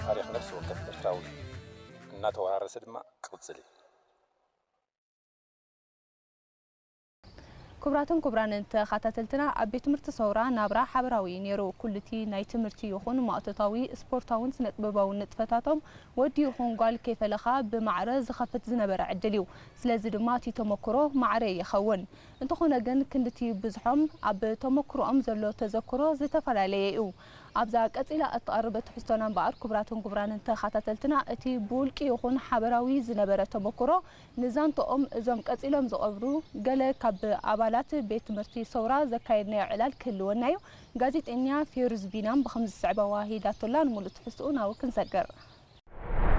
ታሪክ ነፍሲ ወከፍ ኤርትራዊ እናተወራረሰ ድማ ቅጽል كبراتن كبران تخاتلتنا أبي تمرت صورة نابرا حبراوي نيرو كلتي ناي تمرتي يخون مقططاوي سبورتاون سنت بباون نتفتاتهم ودي يخون قال كيف لخا بمعرض خفت زنبر عدليو سلازي دماتي تمكرو معري يخون انتو خونا جن كندتي بزحم أب تمكرو أمزلو تذكرو زتفلاليو أبزا قصيلة أتقربت حستونا بار كبراتن كبران تخاتلتنا أتي بولكي يخون حبراوي زنبر تمكرو نزان تقوم إزم قصيلة مزقبرو قال كاب أبالات بيت مرتي صورة زكايدنا علال كله ونايو قازيت إنيا في رزبينام بخمس سعبة واحدة طلان مولت حسونا وكنسجر